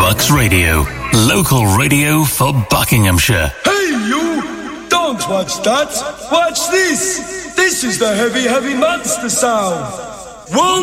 Bucks Radio. Local radio for Buckinghamshire. Hey you! Don't watch that! Watch this! This is the heavy, heavy monster sound! 1,